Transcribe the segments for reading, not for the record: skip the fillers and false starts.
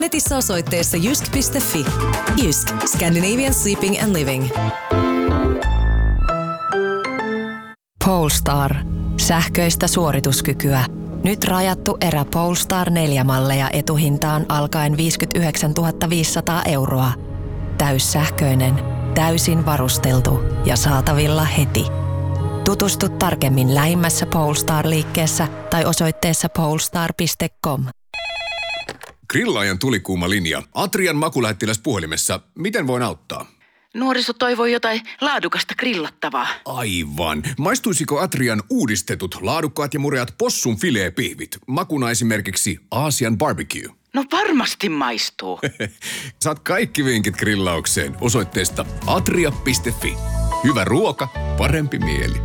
Netissä osoitteessa jysk.fi. Jysk. Scandinavian Sleeping and Living. Polestar. Sähköistä suorituskykyä. Nyt rajattu erä Polestar 4-malleja etuhintaan alkaen 59 500 €. Täyssähköinen, täysin varusteltu ja saatavilla heti. Tutustu tarkemmin lähimmässä Polestar-liikkeessä tai osoitteessa polestar.com. Grillaajan tulikuuma linja. Atrian makulähettiläs puhelimessa. Miten voin auttaa? Nuoriso toivoi jotain laadukasta grillattavaa. Aivan. Maistuisiko Atrian uudistetut, laadukkaat ja mureat possun fileepihvit? Makuna esimerkiksi Aasian barbecue. No varmasti maistuu. Saat kaikki vinkit grillaukseen osoitteesta atria.fi. Hyvä ruoka, parempi mieli.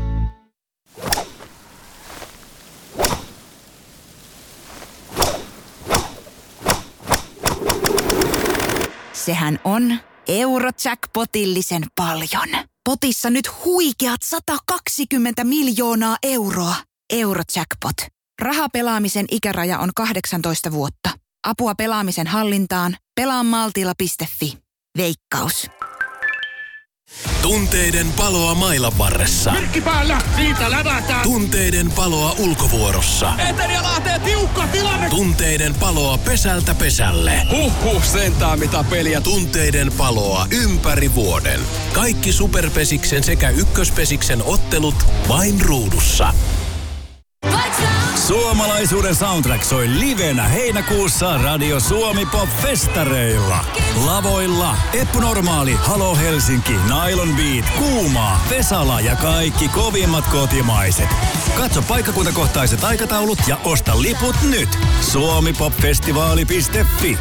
Sehän on Eurojackpotillisen paljon. Potissa nyt huikeat 120 miljoonaa €. Eurojackpot. Rahapelaamisen ikäraja on 18 vuotta. Apua pelaamisen hallintaan. Pelaa maltilla.fi. Veikkaus. Tunteiden paloa mailan varressa. Merkki päällä, siitä lävätään. Tunteiden paloa ulkovuorossa. Eteri Lahteen tiukka tilanne. Tunteiden paloa pesältä pesälle. Sentään mitä peliä. Tunteiden paloa ympäri vuoden. Kaikki Superpesiksen sekä Ykköspesiksen ottelut vain ruudussa. Suomalaisuuden soundtrack soi livenä heinäkuussa Radio Suomi Pop-festareilla. Lavoilla Eppu Normaali, Halo Helsinki, Nylon Beat, Kuumaa, Vesala ja kaikki kovimmat kotimaiset. Katso paikkakuntakohtaiset aikataulut ja osta liput nyt. suomipopfestivaali.fi.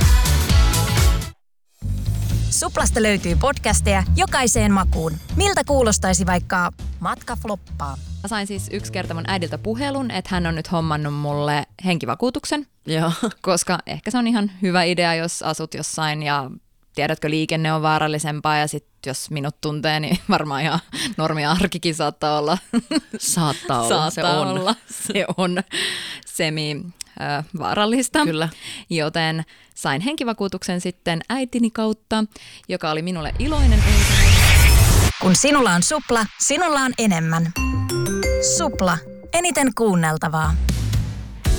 Suplasta löytyy podcasteja jokaiseen makuun. Miltä kuulostaisi vaikka matka floppaa? Mä sain siis yksi kerta mun äidiltä puhelun, että hän on nyt hommannut mulle henkivakuutuksen. Joo. Koska ehkä se on ihan hyvä idea, jos asut jossain ja tiedätkö, liikenne on vaarallisempaa ja sit jos minut tuntee, niin varmaan ihan normia arkikin saattaa olla. Saattaa olla. Se on vaarallista. Kyllä. Joten sain henkivakuutuksen sitten äitini kautta, joka oli minulle iloinen uutinen. Kun sinulla on Supla, sinulla on enemmän. Supla. Eniten kuunneltavaa.